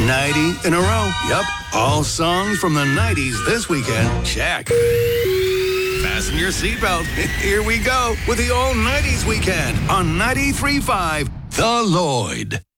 90 in a row. Yep. All songs from the 90s this weekend. Check. Fasten your seatbelt. Here we go with the All 90s Weekend on 93.5 The Lloyd.